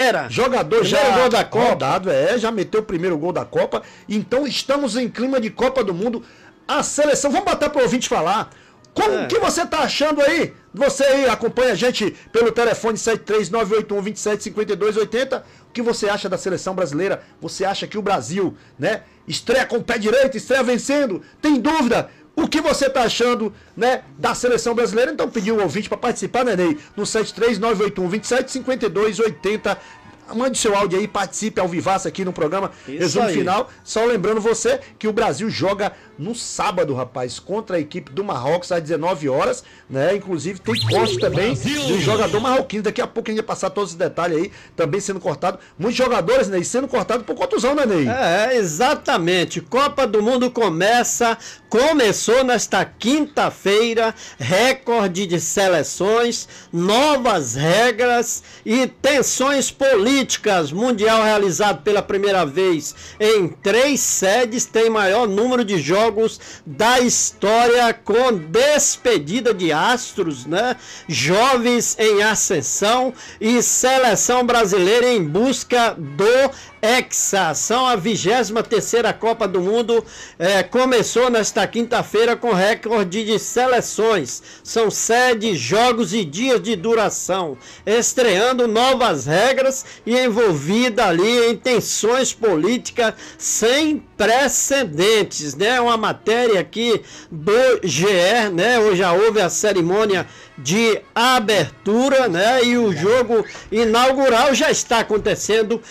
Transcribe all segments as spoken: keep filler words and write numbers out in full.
brasileira. Jogador primeiro já gol da Copa. rodado, é, já meteu o primeiro gol da Copa. Então estamos em clima de Copa do Mundo. A seleção, vamos botar para o ouvinte falar. Como é. que você tá achando aí? Você aí acompanha a gente pelo telefone sete três nove oito um, dois sete cinco dois oito zero. O que você acha da seleção brasileira? Você acha que o Brasil, né, estreia com o pé direito, estreia vencendo? Tem dúvida? O que você tá achando, né, da seleção brasileira? Então pediu o ouvinte para participar, né, Ney? No sete três nove oito um, dois sete cinco dois oito zero. Mande seu áudio aí, participe ao vivaço aqui no programa Isso Resumo aí. Final. Só lembrando você que o Brasil joga no sábado, rapaz, contra a equipe do Marrocos às dezenove horas, né? Inclusive tem corte também do jogador marroquino. Daqui a pouco a gente vai passar todos os detalhes aí, também sendo cortado. Muitos jogadores, Ney, sendo cortados por contusão, né, Ney? É, exatamente. Copa do Mundo começa, começou nesta quinta-feira, recorde de seleções, novas regras e tensões políticas. Mundial realizado pela primeira vez em três sedes, tem maior número de jogos da história, com despedida de astros, né? Jovens em ascensão e seleção brasileira em busca do Hexa. São a vigésima terceira Copa do Mundo, é, começou nesta quinta-feira com recorde de seleções. São sede, jogos e dias de duração, estreando novas regras e envolvida ali em tensões políticas sem precedentes, né? Uma matéria aqui do G E, né? Hoje já houve a cerimônia de abertura, né? E o jogo inaugural já está acontecendo.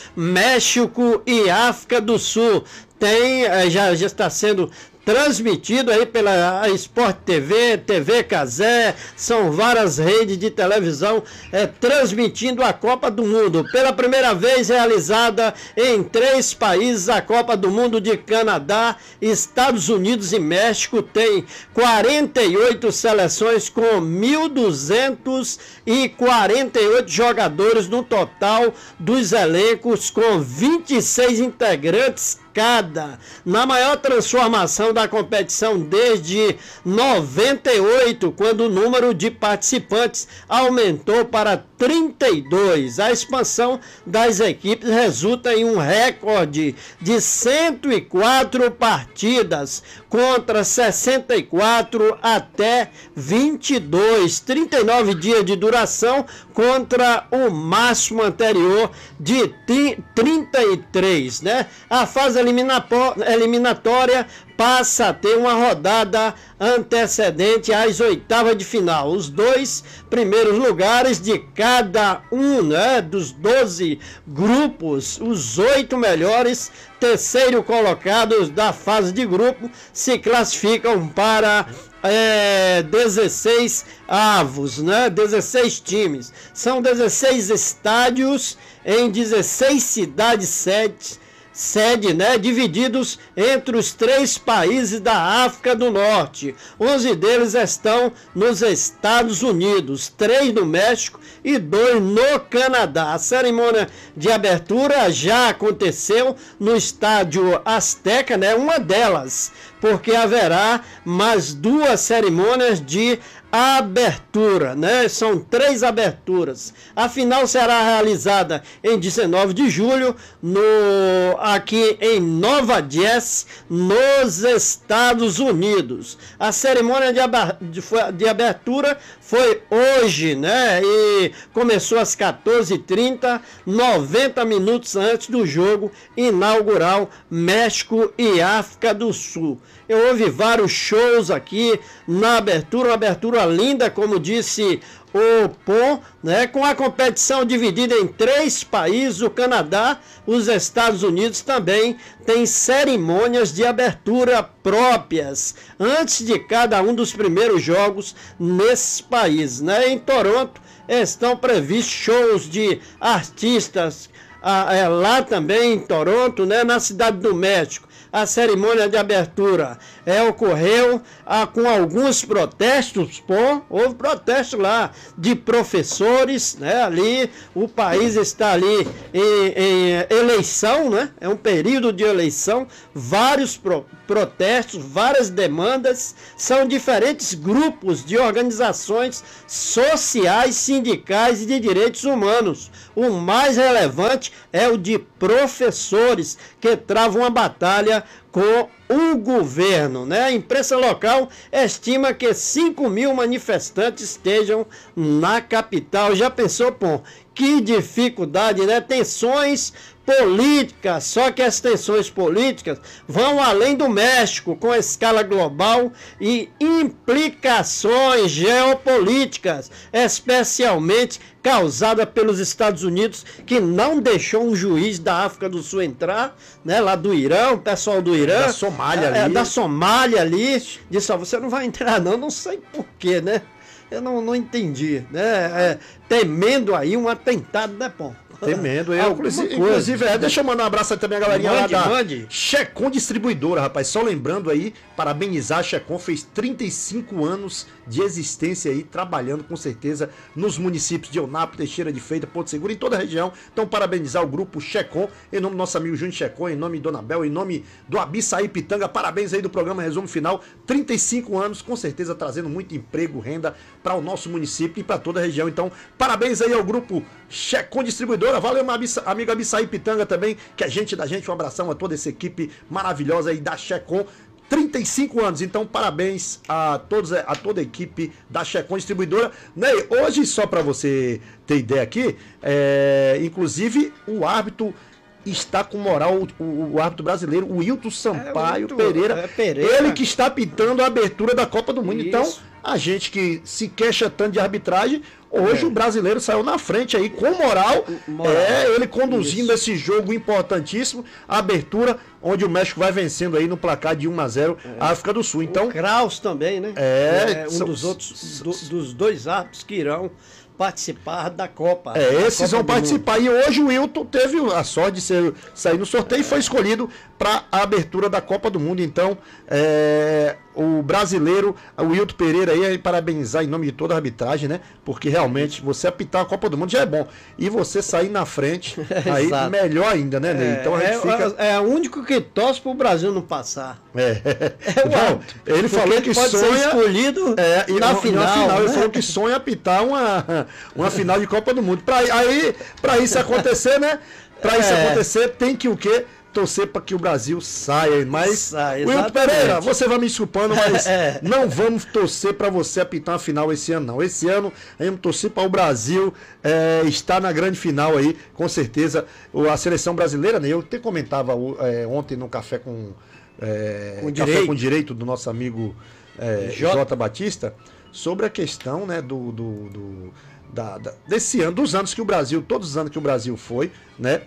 México e África do Sul tem, já, já está sendo transmitido aí pela Sport T V, T V Cazé, são várias redes de televisão é, transmitindo a Copa do Mundo. Pela primeira vez realizada em três países, a Copa do Mundo de Canadá, Estados Unidos e México tem quarenta e oito seleções com mil duzentos e quarenta e oito jogadores no total dos elencos, com vinte e seis integrantes cada. Na maior transformação da competição desde noventa e oito, quando o número de participantes aumentou para trinta e dois. A expansão das equipes resulta em um recorde de cento e quatro partidas contra sessenta e quatro até vinte e dois, trinta e nove dias de duração contra o máximo anterior de trinta e três, né? A fase eliminatória passa a ter uma rodada antecedente às oitavas de final. Os dois primeiros lugares de cada um, né, dos doze grupos, os oito melhores, terceiro colocados da fase de grupo, se classificam para é, dezesseis avos, né, dezesseis times. São dezesseis estádios em dezesseis cidades sede, sede, né, divididos entre os três países da África do Norte. onze deles estão nos Estados Unidos, três no México e dois no Canadá. A cerimônia de abertura já aconteceu no estádio Azteca, né, uma delas, porque haverá mais duas cerimônias de abertura, né? São três aberturas. A final será realizada em dezenove de julho no aqui em Nova Jersey, nos Estados Unidos. A cerimônia de, ab de, de abertura foi hoje, né? E começou às quatorze e trinta, noventa minutos antes do jogo inaugural México e África do Sul. Eu ouvi vários shows aqui na abertura, uma abertura linda, como disse o Pom, né, com a competição dividida em três países. O Canadá, os Estados Unidos também têm cerimônias de abertura próprias antes de cada um dos primeiros jogos nesses países, né? Em Toronto estão previstos shows de artistas a, é, lá também em Toronto, né, na Cidade do México. A cerimônia de abertura é, ocorreu ah, com alguns protestos, pô, houve protesto lá de professores, né, ali, o país está ali em, em eleição, né, é um período de eleição, vários pro, protestos, várias demandas, são diferentes grupos de organizações sociais, sindicais e de direitos humanos. O mais relevante é o de professores que travam uma batalha com o governo, né? A imprensa local estima que cinco mil manifestantes estejam na capital. Já pensou, pô, que dificuldade, né? Tensões políticas, só que as tensões políticas vão além do México, com escala global e implicações geopolíticas, especialmente causada pelos Estados Unidos, que não deixou um juiz da África do Sul entrar, né, lá do Irã, o pessoal do Irã, da Somália é, ali, é, da Somália ali, disse, ó, você não vai entrar não, não sei porquê, né? Eu não, não entendi, né? É, temendo aí um atentado, né, pô? Temendo, eu, inclusive, inclusive é, deixa eu mandar um abraço aí também a galerinha mande, lá da mande. Checon Distribuidora, rapaz, só lembrando aí, parabenizar a Checon, fez trinta e cinco anos de existência aí, trabalhando com certeza nos municípios de Eunápolis, Teixeira de Freitas, Porto Seguro, em toda a região, então parabenizar o grupo Checon, em nome do nosso amigo Júnior Checon, em nome de Dona Bel, em nome do Abissaí Pitanga, parabéns aí do programa Resumo Final, trinta e cinco anos, com certeza trazendo muito emprego, renda para o nosso município e para toda a região, então parabéns aí ao grupo Checon Distribuidora, valeu meu amigo Abissaí Pitanga também, que é gente da gente, um abração a toda essa equipe maravilhosa aí da Checon, trinta e cinco anos, então parabéns a todos, a toda a equipe da Checon Distribuidora. Ney, hoje, só para você ter ideia aqui, é, inclusive o árbitro está com moral, o, o árbitro brasileiro, o Wilton Sampaio é, Pereira, é, Pereira, ele que está pitando a abertura da Copa do Mundo. Isso. Então, a gente que se queixa tanto de arbitragem, hoje é. o brasileiro saiu na frente aí, com moral, moral. é ele conduzindo Isso. esse jogo importantíssimo, a abertura, onde o México vai vencendo aí no placar de um a zero é. a África do Sul. Então, o Kraus também, né? É, é um são, dos outros, do, dos dois árbitros que irão participar da Copa. É, da esses Copa vão participar. Mundo. E hoje o Wilton teve a sorte de ser, sair no sorteio é. e foi escolhido para a abertura da Copa do Mundo. Então, é, o brasileiro, o Wilton Pereira aí, parabenizar em nome de toda a arbitragem, né? Porque realmente você apitar a Copa do Mundo já é bom. E você sair na frente, aí Exato. melhor ainda, né, Ney? É, então a gente é, fica... é o único que torce para o Brasil não passar. É, é o não, ele falou ele que pode sonha ser escolhido é, e na no, final. Na final. Né? Ele falou que sonha apitar uma, uma final de Copa do Mundo. Pra, aí, para isso acontecer, né? Para isso É. acontecer, tem que o quê? Torcer para que o Brasil saia. Mas, Sai, Wilton Pereira, você vai me desculpando, mas É. não vamos torcer para você apitar uma final esse ano, não. Esse ano, a gente torcer para o Brasil é, estar na grande final aí, com certeza. A seleção brasileira, né? Eu até comentava é, ontem no Café com, é, com, Café direito. com Direito do nosso amigo é, J. J. Batista, sobre a questão, né, do, do, do da, da, desse ano, dos anos que o Brasil, todos os anos que o Brasil foi, né?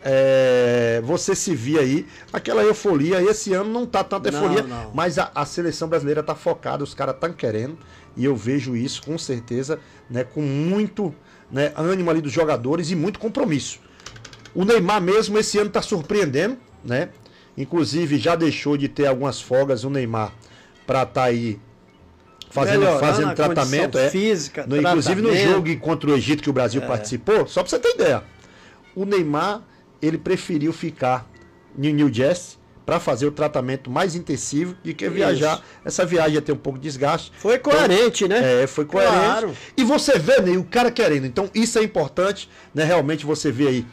É, você se via aí aquela euforia. Esse ano não tá tanta euforia, não, não. mas a, a seleção brasileira tá focada, os caras estão querendo, e eu vejo isso com certeza, né, com muito, né, ânimo ali dos jogadores e muito compromisso. O Neymar mesmo esse ano tá surpreendendo, né? Inclusive já deixou de ter algumas folgas o Neymar para estar tá aí fazendo, fazendo tratamento, é, física, no, inclusive no jogo contra o Egito que o Brasil é. participou. Só para você ter ideia, o Neymar ele preferiu ficar em New Jersey para fazer o tratamento mais intensivo do que viajar. Isso. Essa viagem ia ter um pouco de desgaste. Foi coerente, então, né? É, foi coerente. Claro. E você vê, Ney, o cara querendo. Então isso é importante, né? Realmente você vê aí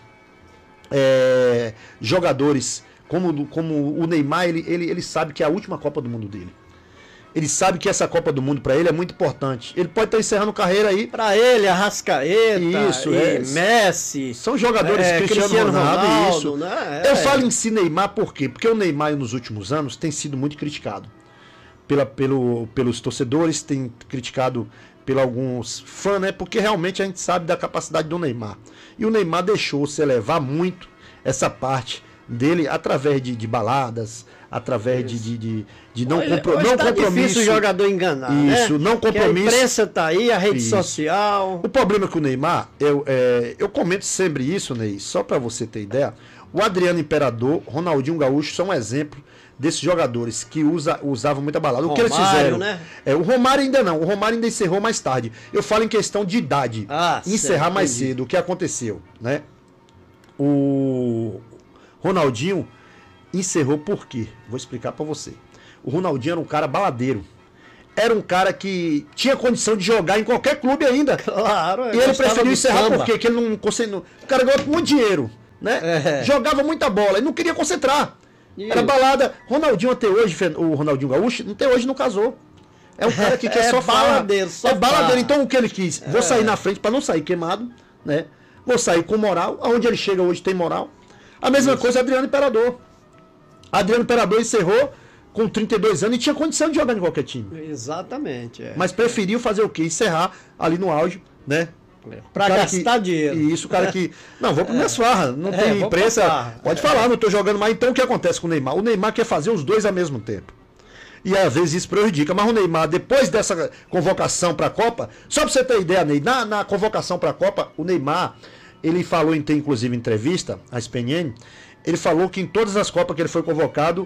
é, jogadores como, como o Neymar, ele, ele, ele sabe que é a última Copa do Mundo dele. Ele sabe que essa Copa do Mundo para ele é muito importante. Ele pode estar encerrando carreira aí. Para ele, Arrascaeta, isso, e é. Messi. São jogadores é, Cristiano, Cristiano Ronaldo, Ronaldo isso. Né? É. Eu falo em si Neymar por quê? Porque o Neymar nos últimos anos tem sido muito criticado pela, pelo, pelos torcedores, tem criticado por alguns fãs, né? Porque realmente a gente sabe da capacidade do Neymar. E o Neymar deixou se elevar muito essa parte dele através de, de baladas, através de, de, de, de não, hoje, compro, hoje não tá compromisso. difícil o jogador enganar, Isso, né? não compromisso. Que a imprensa tá aí, a rede Isso. social. O problema com o Neymar, eu, é, eu comento sempre isso, Ney, só para você ter ideia. O Adriano Imperador, Ronaldinho Gaúcho são um exemplo desses jogadores que usa, usavam muita balada. O que eles Romário, fizeram? né? É, o Romário ainda não. O Romário ainda encerrou mais tarde. Eu falo em questão de idade. Ah, encerrar certo, mais entendi. cedo. O que aconteceu, né? O Ronaldinho encerrou por quê? Vou explicar para você. O Ronaldinho era um cara baladeiro. Era um cara que tinha condição de jogar em qualquer clube ainda. Claro, E ele gostava preferiu do encerrar samba. por quê? Porque ele não conseguiu. O cara ganhou muito dinheiro, né? É. Jogava muita bola e não queria concentrar. Isso. Era balada. Ronaldinho até hoje, o Ronaldinho Gaúcho, até hoje não casou. É um cara que quer É só falar. baladeiro, só É baladeiro. farra. Então o que ele quis? Vou sair na frente para não sair queimado, né? Vou sair com moral. Aonde ele chega hoje tem moral. A mesma Isso. coisa Adriano Imperador. Adriano Imperador encerrou com trinta e dois anos e tinha condição de jogar em qualquer time. Exatamente. É. Mas preferiu fazer o quê? Encerrar ali no auge, né? Pra O cara gastar que, dinheiro. Isso, o cara que. Não, vou para minhas farras. Não É, tem vou imprensa. pra farra. Pode falar, não estou jogando mais. Então o que acontece com o Neymar? O Neymar quer fazer os dois ao mesmo tempo. E às vezes isso prejudica. Mas o Neymar, depois dessa convocação para a Copa, só para você ter ideia, Ney, na, na convocação para a Copa, o Neymar, ele falou, em ter inclusive entrevista, a S P N N, ele falou que em todas as Copas que ele foi convocado,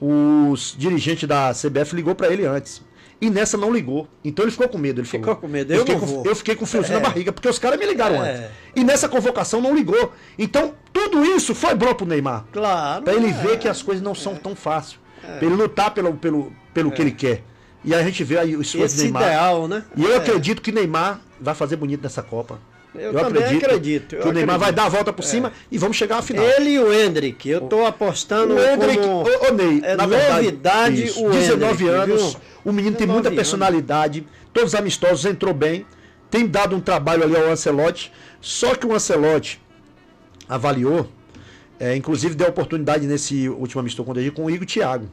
os dirigentes da C B F ligou para ele antes. E nessa não ligou. Então ele ficou com medo. Ele Ficou falou, com medo, Eu, eu fiquei não com, vou. eu fiquei com friozinho É. na barriga, porque os caras me ligaram É. antes. E nessa convocação não ligou. Então tudo isso foi bom pro Neymar. Claro. Pra ele é. ver que as coisas não são tão fáceis. Pra ele lutar pelo, pelo, pelo que ele quer. E aí a gente vê aí o esforço do Esse Neymar. ideal, né? E eu É. acredito que Neymar vai fazer bonito nessa Copa. Eu também acredito, eu que o Neymar acredito. vai dar a volta por cima e vamos chegar à final. Ele e o Hendrick, eu tô apostando O Hendrick, como ô, ô, Ney, é na verdade, novidade isso, o dezenove Hendrick, anos, viu? o menino tem muita dezenove personalidade, todos amistosos, entrou bem, tem dado um trabalho ali ao Ancelotti, só que o Ancelotti avaliou, é, inclusive deu oportunidade nesse último amistoso com o com o Igor Thiago.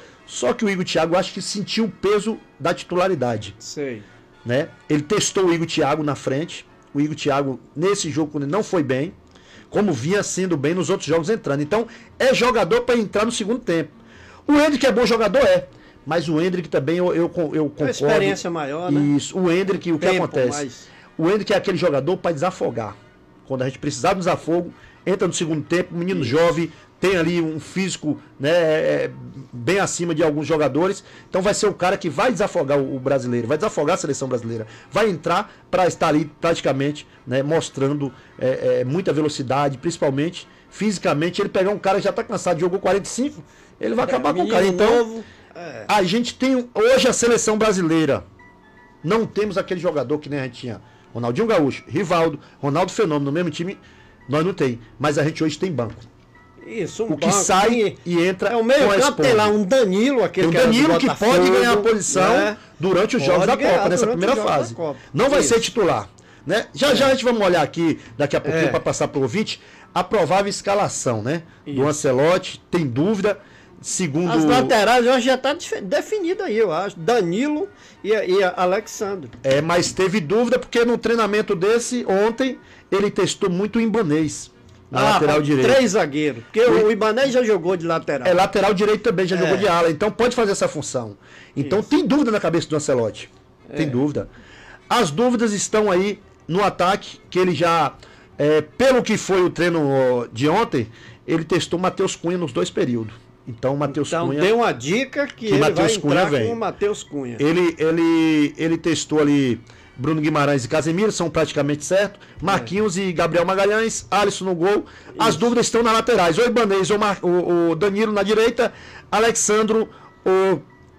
Só que o Igor Thiago acho que sentiu o peso da titularidade, Sei. né? Ele testou o Igor Thiago na frente. O Igor Thiago, nesse jogo, quando ele não foi bem, como vinha sendo bem nos outros jogos entrando. Então, é jogador para entrar no segundo tempo. O Hendrick é bom jogador, é. Mas o Hendrick também, eu, eu, eu concordo. Uma experiência maior, né? Isso. O Hendrick, o que Tempo, acontece? mas- O Hendrick é aquele jogador para desafogar. Quando a gente precisar do desafogo, entra no segundo tempo, menino Isso. jovem, tem ali um físico, né, é, bem acima de alguns jogadores. Então vai ser o cara que vai desafogar o, o brasileiro, vai desafogar a seleção brasileira. Vai entrar para estar ali praticamente, né, mostrando é, é, muita velocidade, principalmente fisicamente. Ele pegar um cara que já está cansado, jogou quarenta e cinco, ele vai acabar com o cara. Menino Então, novo, é. a gente tem hoje a seleção brasileira. Não temos aquele jogador que nem a gente tinha. Ronaldinho Gaúcho, Rivaldo, Ronaldo Fenômeno, no mesmo time, nós não tem. Mas a gente hoje tem banco. Isso, um O que banco, sai tem- e entra É o meio com a campo, tem esponja. lá um Danilo, aquele Tem o que era do Danilo que Botafogo, pode ganhar a posição né? durante os Pode jogos da ganhar Copa, nessa durante primeira os jogos da fase. Copa. Não vai Isso. ser titular. Né? Já já a gente vai olhar aqui, daqui a pouquinho, É. para passar para o ouvinte, a provável escalação, né? Do Isso. Ancelotti, tem dúvida. Segundo. As laterais hoje já está definido aí, eu acho. Danilo e, e Alexandre. É, mas teve dúvida porque no treinamento desse, ontem, ele testou muito o Ibanez na lateral direita. Três zagueiros. Porque O- o Ibanez já jogou de lateral. É, lateral direito também, já É. jogou de ala, então pode fazer essa função. Então Isso. tem dúvida na cabeça do Ancelotti. Tem É. dúvida. As dúvidas estão aí no ataque, que ele já, é, pelo que foi o treino ó, de ontem, ele testou o Matheus Cunha nos dois períodos. Então o Matheus Então Cunha. deu uma dica que, que ele Matheus vai Cunha entrar vem. com o Matheus Cunha. Ele, ele, ele testou ali Bruno Guimarães e Casemiro, são praticamente certos. Marquinhos e Gabriel Magalhães, Alisson no gol. As Isso. dúvidas estão nas laterais. O Ibanez, o, Mar- o, o Danilo na direita, Alexandro, o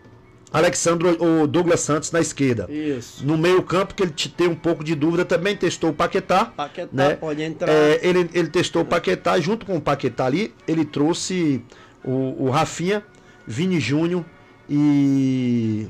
Alexandro, o Douglas Santos na esquerda. Isso. No meio campo, que ele te- tem um pouco de dúvida, também testou o Paquetá. Paquetá né? pode entrar. É, ele, ele testou o Paquetá, junto com o Paquetá ali, ele trouxe o, o Rafinha, Vini Júnior e...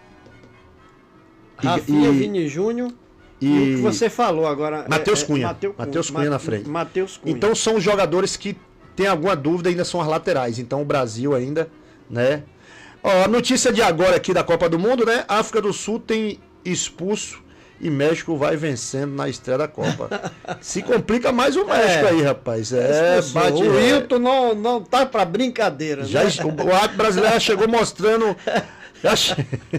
e- Rafinha, e- Vini Júnior e, e- o que você falou agora. Matheus é- é Cunha. Mateu Matheus Cunha na frente. Matheus Cunha. Então são os jogadores que tem alguma dúvida, ainda são as laterais. Então o Brasil ainda, né? Ó, a notícia de agora aqui da Copa do Mundo, né? A África do Sul tem expulso e México vai vencendo na estreia da Copa. Se complica mais o México é. aí, rapaz. É, bate, o Hilton não, não tá pra brincadeira, já, né? O árbitro brasileiro chegou mostrando... Já, che...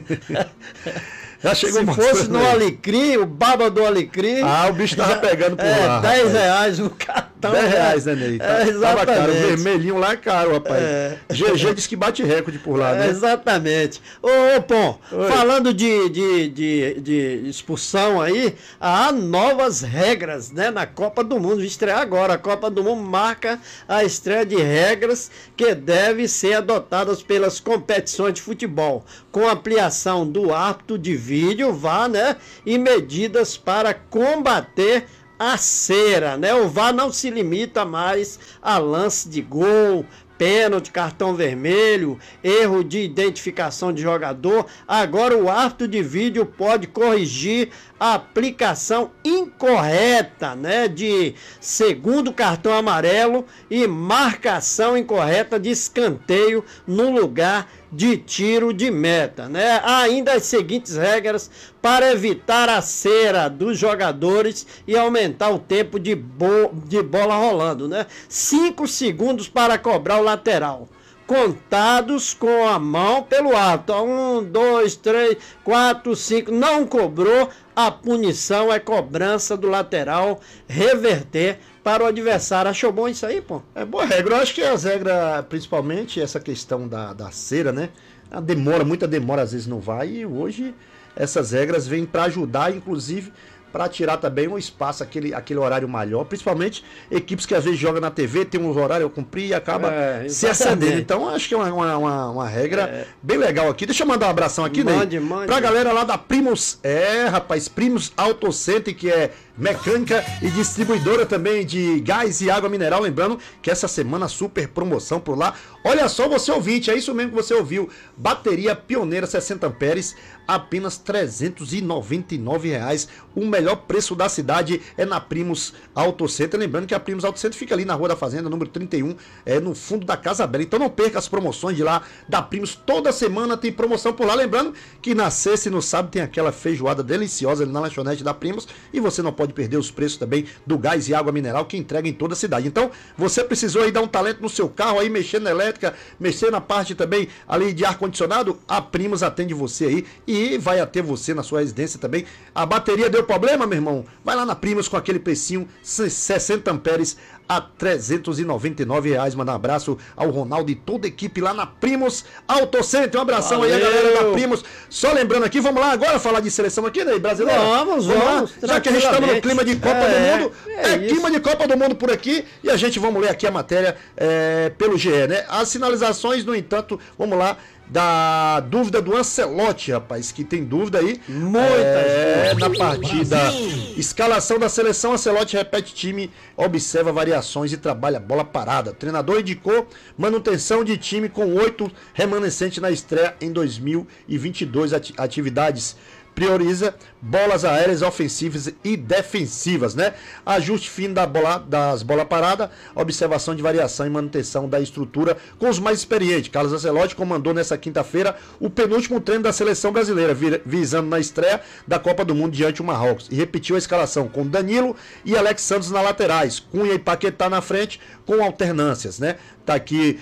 já chegou Se mostrando fosse no aí. Alecrim, o baba do Alecrim... Ah, o bicho tava já, pegando por é, lá, dez reais o cartão. dez reais, né, Ney? É, exatamente. Tava caro, o vermelhinho lá é caro, rapaz. É. G G disse que bate recorde por lá, né? É, exatamente. Ô, ô Pom, Oi. falando de, de, de, de expulsão aí, há novas regras, né, na Copa do Mundo. Estrear agora. A Copa do Mundo marca a estreia de regras que devem ser adotadas pelas competições de futebol, com ampliação do árbitro de vídeo, V A R, né, e medidas para combater a cera, né? O V A R não se limita mais a lance de gol, pênalti, cartão vermelho, erro de identificação de jogador. Agora o árbitro de vídeo pode corrigir a aplicação incorreta, né, de segundo cartão amarelo e marcação incorreta de escanteio no lugar de tiro de meta, né? Há ainda as seguintes regras para evitar a cera dos jogadores e aumentar o tempo de, bo de bola rolando, né? Cinco segundos para cobrar o lateral, contados com a mão pelo árbitro. Um, dois, três, quatro, cinco. Não cobrou, a punição é cobrança do lateral, reverter para o adversário. Achou bom isso aí, pô? É boa regra. Eu acho que as regras, principalmente essa questão da, da cera, né? A demora, muita demora às vezes não vai. E hoje essas regras vêm para ajudar, inclusive, para tirar também um espaço, aquele, aquele horário maior, principalmente equipes que às vezes jogam na T V, tem um horário a cumprir e acaba é, se acendendo. Então acho que é uma, uma, uma regra é. bem legal aqui. Deixa eu mandar um abração aqui, mande, Ney, mande. pra galera lá da Primus, é rapaz, Primus Auto Center, que é mecânica e distribuidora também de gás e água mineral. Lembrando que essa semana super promoção por lá. Olha só, você ouvinte, é isso mesmo que você ouviu. Bateria Pioneira sessenta amperes, apenas trezentos e noventa e nove reais. O melhor preço da cidade é na Primus Auto Center. Lembrando que a Primus Auto Center fica ali na Rua da Fazenda, número trinta e um, é no fundo da Casa Bela. Então não perca as promoções de lá da Primus. Toda semana tem promoção por lá. Lembrando que na sexta e no sábado tem aquela feijoada deliciosa ali na lanchonete da Primus. E você não pode perder os preços também do gás e água mineral que entrega em toda a cidade. Então você precisou aí dar um talento no seu carro aí, mexer na elétrica, mexer na parte também ali de ar-condicionado, a Primus atende você aí e vai até você na sua residência também. A bateria deu problema, meu irmão? Vai lá na Primus com aquele precinho, sessenta amperes a trezentos e noventa e nove reais. Manda um abraço ao Ronaldo e toda a equipe lá na Primus Auto Center. Um abração Valeu. aí a galera da Primus. Só lembrando aqui, vamos lá agora falar de seleção aqui, né, brasileira? Vamos, vamos. vamos lá, já que a gente está no clima de Copa é, do Mundo, é, é clima de Copa do Mundo por aqui e a gente vamos ler aqui a matéria é, pelo G E, né? As sinalizações, no entanto, vamos lá, da dúvida do Ancelotti, rapaz, que tem dúvida aí. Muitas é, na partida. Escalação da seleção, Ancelotti repete time, observa variações e trabalha bola parada. O treinador indicou manutenção de time com oito remanescentes na estreia em dois mil e vinte e dois atividades. Prioriza bolas aéreas ofensivas e defensivas, né? Ajuste fino da bola, das bolas paradas, observação de variação e manutenção da estrutura com os mais experientes. Carlos Ancelotti comandou nessa quinta-feira o penúltimo treino da seleção brasileira, visando na estreia da Copa do Mundo diante do Marrocos, e repetiu a escalação com Danilo e Alex Santos na laterais, Cunha e Paquetá na frente, com alternâncias, né? Tá aqui,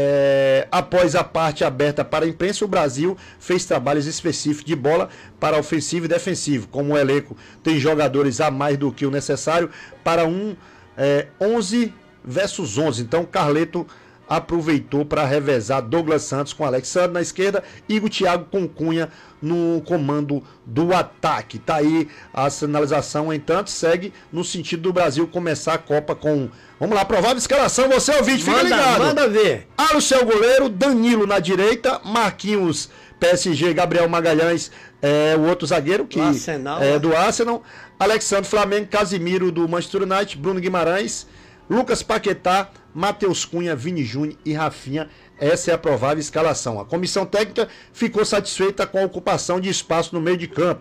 é, após a parte aberta para a imprensa, o Brasil fez trabalhos específicos de bola para ofensivo e defensivo. Como o elenco tem jogadores a mais do que o necessário para um é, onze versus onze. Então, Carleto aproveitou para revezar Douglas Santos com Alex Santos na esquerda e o Thiago com Cunha no comando do ataque. Tá aí a sinalização, entanto, segue no sentido do Brasil começar a Copa com... Vamos lá, provável escalação, você ouvinte, fica ligado. Manda ver. Alisson é o goleiro, Danilo na direita, Marquinhos, P S G, Gabriel Magalhães, é, o outro zagueiro que Arsenal, é do Arsenal, Alexandre Flamengo, Casimiro do Manchester United, Bruno Guimarães, Lucas Paquetá, Matheus Cunha, Vini Júnior e Rafinha. Essa é a provável escalação. A comissão técnica ficou satisfeita com a ocupação de espaço no meio de campo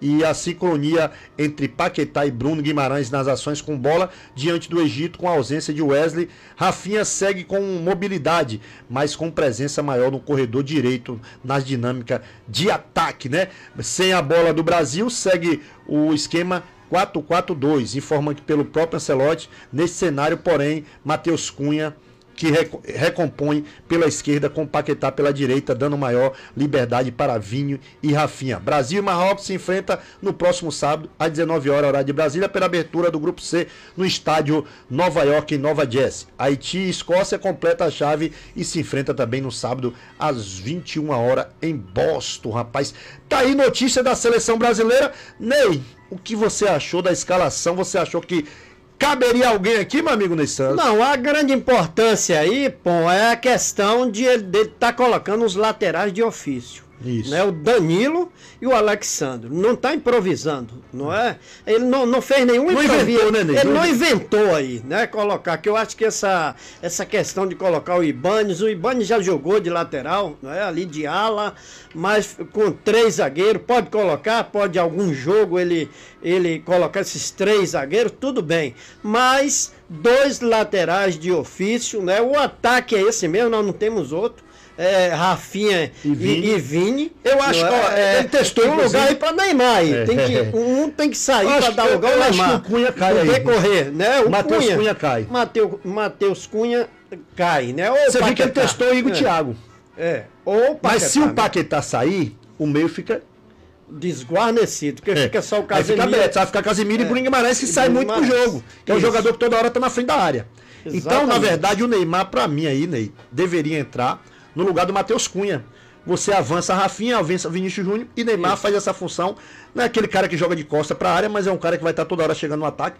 e a sincronia entre Paquetá e Bruno Guimarães nas ações com bola diante do Egito, com a ausência de Wesley. Rafinha segue com mobilidade, mas com presença maior no corredor direito, nas dinâmicas de ataque, né? Sem a bola do Brasil, segue o esquema quatro quatro dois, informa que pelo próprio Ancelotti, nesse cenário, porém, Matheus Cunha, que recompõe pela esquerda com Paquetá pela direita, dando maior liberdade para Vinho e Rafinha. Brasil e Marrocos se enfrentam no próximo sábado, às dezenove horas, horário de Brasília, pela abertura do Grupo C, no estádio Nova York, em Nova Jersey. Haiti e Escócia completa a chave e se enfrenta também no sábado, às vinte e uma horas, em Boston, rapaz. Tá aí notícia da seleção brasileira. Ney, o que você achou da escalação? Você achou que caberia alguém aqui, meu amigo Ney Santos? Não, a grande importância aí, pô, é a questão de ele estar tá colocando os laterais de ofício. Isso. Né? O Danilo e o Alexandre. Não está improvisando, não é? Ele não, não fez nenhum não improviso. Inventou, né, Ney? Ele não inventou aí, né? Colocar, que eu acho que essa, essa questão de colocar o Ibanes, o Ibanes já jogou de lateral, não é? Ali de ala, mas com três zagueiros, pode colocar, pode algum jogo ele, ele colocar esses três zagueiros, tudo bem. Mas dois laterais de ofício, né? O ataque é esse mesmo, nós não temos outro. É, Rafinha e Vini. E, e Vini. Eu acho que é, ele testou um lugar aí para Neymar. Aí. É. Tem que, um tem que sair para dar eu, lugar eu ao acho Neymar. que o Cunha cai no aí. decorrer, né? O Matheus Cunha, Cunha cai. Mateus, Matheus Cunha cai, né? Ou Você viu que ele testou o Igor é. Thiago. É. Ou Mas se o né? Paquetá sair, o meio fica desguarnecido, porque é. fica só o Aí Casemiro. fica aberto, vai ficar Casemiro é. e Bruno Guimarães, que e sai Bruno muito pro Guimarães. jogo. Que é um Isso. jogador que toda hora tá na frente da área. Exatamente. Então, na verdade, o Neymar, pra mim aí, Ney, deveria entrar no lugar do Matheus Cunha. Você avança Rafinha, avança Vinícius Júnior e Neymar Isso. faz essa função. Não é aquele cara que joga de costa pra área, mas é um cara que vai estar toda hora chegando no ataque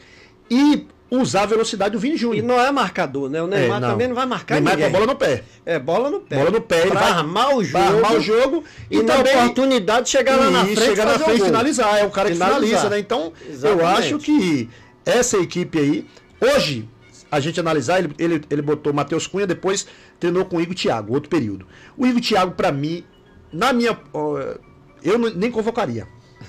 e usar a velocidade do Vini Júnior. E não é marcador, né? O Neymar é, não. também não vai marcar Neymar ninguém. Neymar com a bola no pé. É, bola no pé. Bola no pé. Ele pra vai armar o jogo. armar o jogo e, e também a oportunidade de chegar lá na frente chegar na frente e finalizar. É o cara finalizar. que finaliza, né? Então, Exatamente. eu acho que essa equipe aí, hoje, a gente analisar, ele, ele, ele botou o Matheus Cunha, depois treinou com o Igor Thiago, outro período. O Igor Thiago, pra mim, na minha... eu nem convocaria.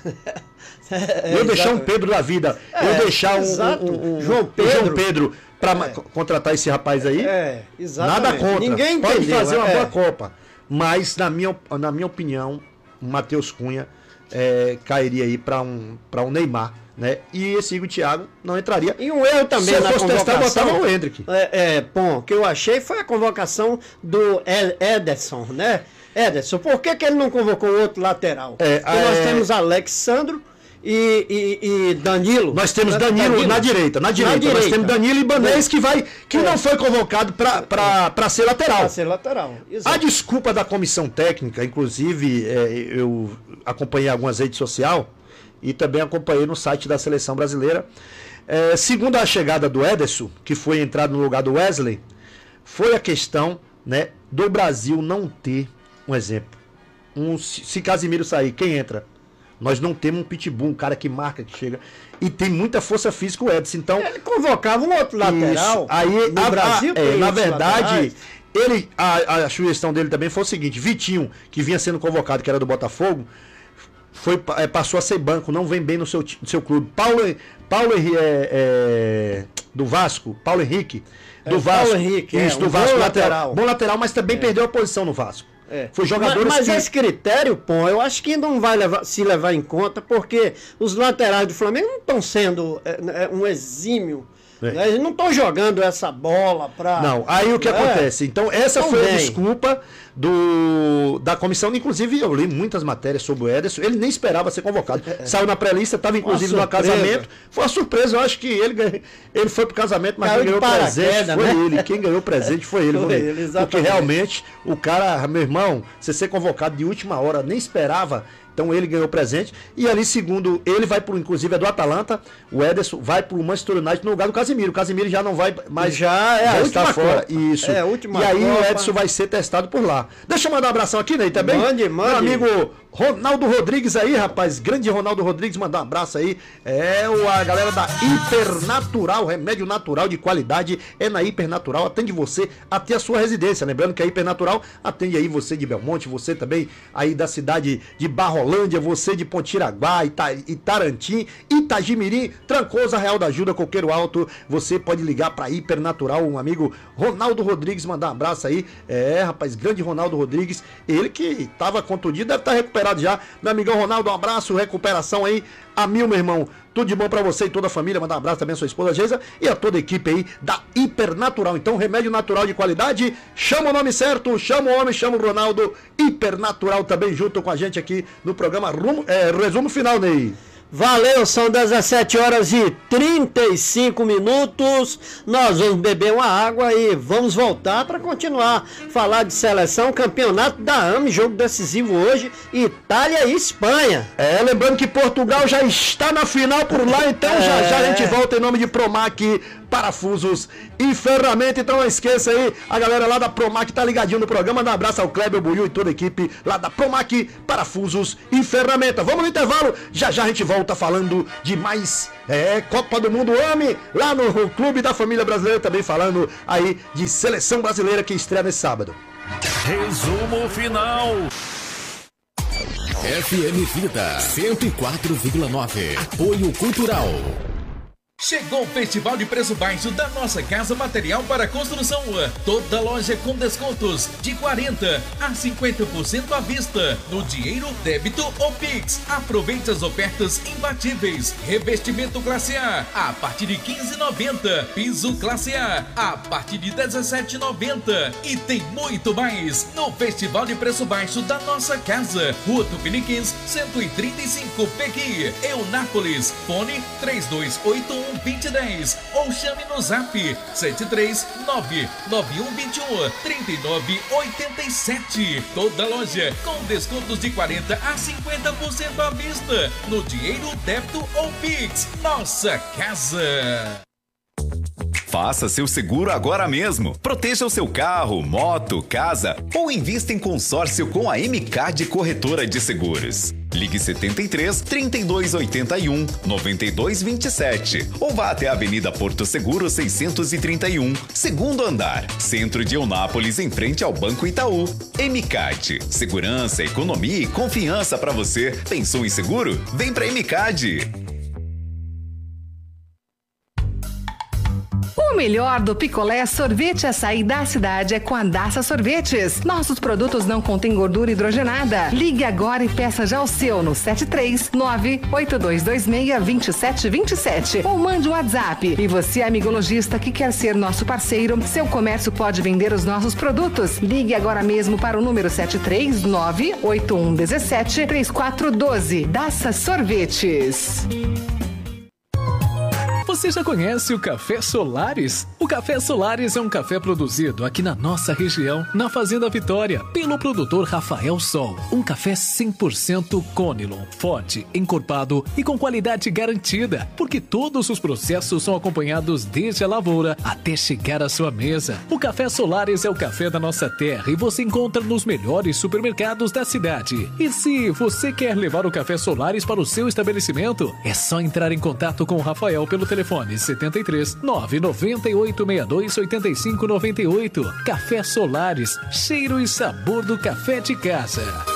É, eu deixar um Pedro da vida, é, eu deixar um, um, um, João Pedro, João Pedro para é. contratar esse rapaz aí, é, nada contra. Ninguém pode entendeu, fazer uma é. boa Copa, mas na minha, na minha opinião, o Matheus Cunha é, cairia aí para um, para um Neymar, né? E esse Igor Thiago não entraria. E um erro também Se na fosse convocação. Testar, botava o Hendrick. É, é, bom, que eu achei foi a convocação do Ederson, né? Ederson, por que, que ele não convocou outro lateral? É, Porque nós temos Alexandro e, e, e Danilo. Nós temos Danilo, Danilo na direita, na direita. Na direita. Nós temos Danilo e Ibanez que, vai, que é. não foi convocado para ser lateral. Para ser lateral, exato. A desculpa da comissão técnica, inclusive é, eu acompanhei algumas redes sociais e também acompanhei no site da Seleção Brasileira. É, segundo a chegada do Ederson, que foi entrado no lugar do Wesley, foi a questão, né, do Brasil não ter um exemplo. Um, se Casemiro sair, quem entra? Nós não temos um pitbull, um cara que marca, que chega. E tem muita força física o Edson. Então, ele convocava um outro lateral. Isso. Aí, no a, Brasil, a, é, na verdade, laterais. ele, a, a sugestão dele também foi o seguinte: Vitinho, que vinha sendo convocado, que era do Botafogo, foi, é, passou a ser banco, não vem bem no seu, no seu clube. Paulo, Paulo é, é, do Vasco, Paulo Henrique, do é, Vasco. Paulo Henrique, isso, é, do um Vasco, bom lateral. lateral. Bom lateral, mas também é. perdeu a posição no Vasco. É. Foi jogadores mas, mas que... esse critério, pô, eu acho que não vai levar, se levar em conta, porque os laterais do Flamengo não estão sendo é, um exímio. É. Né? Eles não estão jogando essa bola para. Não, aí o que é. acontece? Então, essa então foi bem. a desculpa do, da comissão. Inclusive, eu li muitas matérias sobre o Ederson. Ele nem esperava ser convocado. É. Saiu na pré-lista, estava inclusive no casamento. Foi uma surpresa. Eu acho que ele, ele foi pro casamento, mas Caiu quem ganhou o presente foi né? ele. Quem ganhou o presente foi ele. Foi ele exatamente. Porque realmente, o cara, meu irmão, você ser convocado de última hora, nem esperava. Então ele ganhou o presente. E ali, segundo, ele vai pro, inclusive, é do Atalanta. O Ederson vai pro Manchester United no lugar do Casemiro. O Casemiro já não vai mais. Já é já a está última fora. Copa. Isso. É a última e aí Copa. o Edson vai ser testado por lá. Deixa eu mandar um abração aqui, Ney, também. Mande, mande. Meu amigo Ronaldo Rodrigues aí, rapaz, grande Ronaldo Rodrigues, mandar um abraço aí, é o, a galera da Hipernatural, remédio natural de qualidade, é na Hipernatural, atende você até a sua residência, lembrando que a Hipernatural atende aí você de Belmonte, você também aí da cidade de Barrolândia, você de Pontiraguá, Ita, Itarantim, Itagimirim, Trancoso, Real da Ajuda, Coqueiro Alto, você pode ligar pra Hipernatural, um amigo Ronaldo Rodrigues, mandar um abraço aí, é, rapaz, grande Ronaldo Rodrigues, ele que tava contundido, deve estar recuperado já, meu amigão Ronaldo, um abraço, recuperação aí, a mil, meu irmão, tudo de bom pra você e toda a família, mandar um abraço também à sua esposa Geisa e a toda a equipe aí da Hipernatural, então remédio natural de qualidade, chama o nome certo, chama o homem, chama o Ronaldo, Hipernatural também junto com a gente aqui no programa Rumo, é, Resumo Final, Ney. Valeu, são dezessete horas e trinta e cinco minutos. Nós vamos beber uma água e vamos voltar para continuar falar de seleção, campeonato da A M E, jogo decisivo hoje, Itália e Espanha. É, lembrando que Portugal já está na final por lá, então é. já já a gente volta em nome de Promac, parafusos e ferramenta. Então não esqueça aí, a galera lá da Promac tá ligadinho no programa. Dá um abraço ao Kleber, Buiu e toda a equipe lá da Promac, parafusos e ferramenta. Vamos no intervalo, já já a gente volta falando de mais é, Copa do Mundo A M E, lá no Clube da Família Brasileira, também falando aí de seleção brasileira que estreia nesse sábado. Resumo final. F M Vida cento e quatro vírgula nove. Apoio Cultural. Chegou o Festival de Preço Baixo da Nossa Casa Material para Construção. Toda loja com descontos de quarenta a cinquenta por cento à vista, no dinheiro, débito ou Pix. Aproveite as ofertas imbatíveis. Revestimento classe A a partir de quinze reais e noventa centavos. Piso classe A a partir de dezessete reais e noventa centavos. E tem muito mais no Festival de Preço Baixo da Nossa Casa. Rua Tupiniquins, cento e trinta e cinco, Pequi, Eunápolis. Fone três dois oito um vinte dez ou chame no zap sete três nove nove um dois um três nove oito sete. Toda loja com descontos de quarenta a cinquenta por cento à vista, no dinheiro, débito ou Pix. Nossa Casa. Faça seu seguro agora mesmo. Proteja o seu carro, moto, casa ou invista em consórcio com a M C A D Corretora de Seguros. Ligue setenta e três, trinta e dois, oitenta e um, noventa e dois, vinte e sete ou vá até a Avenida Porto Seguro seiscentos e trinta e um, segundo andar, centro de Eunápolis, em frente ao Banco Itaú. M C A D, segurança, economia e confiança para você. Pensou em seguro? Vem pra M C A D. O melhor do picolé, sorvete açaí da cidade é com a Daça Sorvetes. Nossos produtos não contêm gordura hidrogenada. Ligue agora e peça já o seu no sete três nove oito dois dois seis dois sete dois sete ou mande um WhatsApp. E você, amigo lojista que quer ser nosso parceiro, seu comércio pode vender os nossos produtos. Ligue agora mesmo para o número sete três nove oito um um sete três quatro um dois. Daça Sorvetes. Você já conhece o Café Solares? O Café Solares é um café produzido aqui na nossa região, na Fazenda Vitória, pelo produtor Rafael Sol. Um café cem por cento Conilon, forte, encorpado e com qualidade garantida, porque todos os processos são acompanhados desde a lavoura até chegar à sua mesa. O Café Solares é o café da nossa terra e você encontra nos melhores supermercados da cidade. E se você quer levar o Café Solares para o seu estabelecimento, é só entrar em contato com o Rafael pelo telefone Telefone setenta e três, nove nove oito seis dois oito cinco nove oito. Café Solares, cheiro e sabor do café de casa.